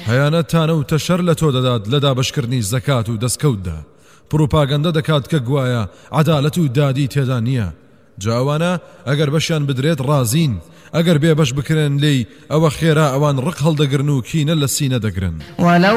خەیانەتتانە و تەشەر لە تۆ دەدات لە دابەشکردنی زەکات و دەستکەوتدا پروپاگەندە دەکات کە گوایە عەدالەت و دادی تێدا نییە جاوانە ئەگەر بەشیان بدرێت ڕازین ئەگەر بێبەش بکرێن لێی ئەوە خێرا ئەوان ڕق هەڵدەگرن و کینە لە سینە دەگرن